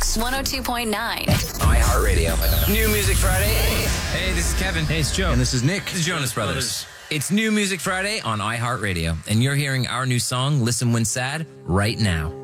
Kicks 102.9. iHeartRadio. New Music Friday. Hey, this is Kevin. Hey, it's Joe. And this is Nick. The Jonas Brothers. It's New Music Friday on iHeartRadio, and you're hearing our new song, Listen When Sad, right now.